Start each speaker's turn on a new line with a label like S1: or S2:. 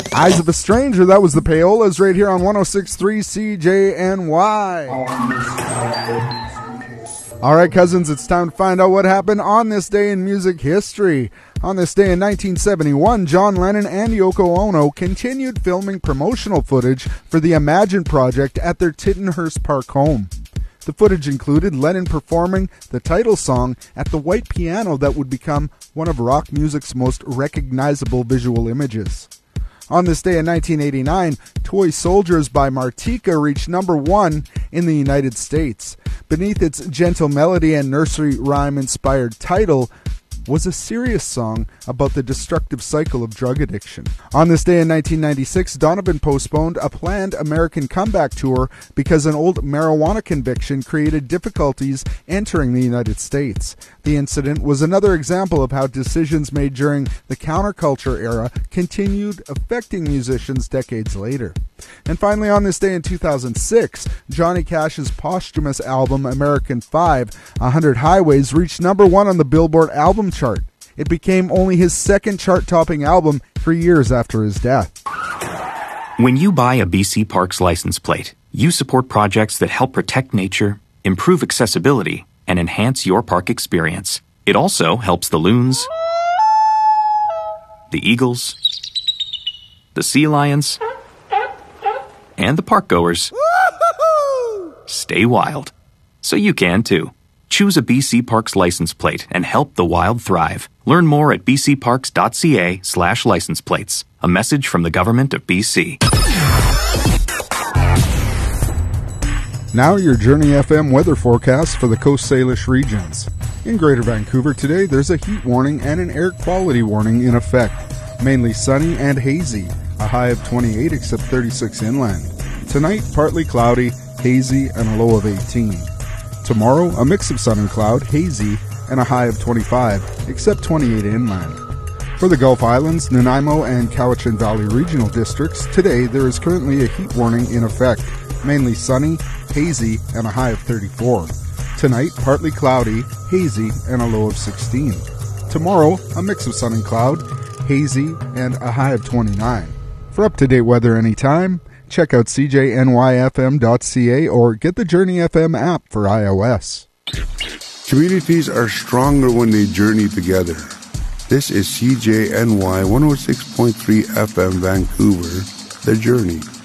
S1: Eyes of a Stranger, that was the Payolas right here on 106.3 CJNY. All right, cousins, it's time to find out what happened on this day in music history. On this day in 1971, John Lennon and Yoko Ono continued filming promotional footage for the Imagine project at their Tittenhurst Park home. The footage included Lennon performing the title song at the white piano that would become one of rock music's most recognizable visual images. On this day in 1989, Toy Soldiers by Martika reached number 1 in the United States. Beneath its gentle melody and nursery rhyme-inspired title was a serious song about the destructive cycle of drug addiction. On this day in 1996, Donovan postponed a planned American comeback tour because an old marijuana conviction created difficulties entering the United States. The incident was another example of how decisions made during the counterculture era continued affecting musicians decades later. And finally, on this day in 2006, Johnny Cash's posthumous album American 5, 100 Highways, reached number 1 on the Billboard album chart. It became only his second chart-topping album 3 years after his death.
S2: When you buy a BC Parks license plate, you support projects that help protect nature, improve accessibility, and enhance your park experience. It also helps the loons, the eagles, the sea lions, and the park goers stay wild. So you can too. Choose a BC Parks license plate and help the wild thrive. Learn more at bcparks.ca/license plates. A message from the Government of BC.
S1: Now your Journey FM weather forecast for the Coast Salish regions. In Greater Vancouver today, there's a heat warning and an air quality warning in effect. Mainly sunny and hazy. A high of 28 except 36 inland. Tonight, partly cloudy, hazy, and a low of 18. Tomorrow, a mix of sun and cloud, hazy, and a high of 25, except 28 inland. For the Gulf Islands, Nanaimo, and Cowichan Valley regional districts, today there is currently a heat warning in effect. Mainly sunny, hazy, and a high of 34. Tonight, partly cloudy, hazy, and a low of 16. Tomorrow, a mix of sun and cloud, hazy, and a high of 29. For up-to-date weather anytime, check out cjnyfm.ca or get the Journey FM app for iOS.
S3: Communities are stronger when they journey together. This is CJNY 106.3 FM Vancouver, The Journey.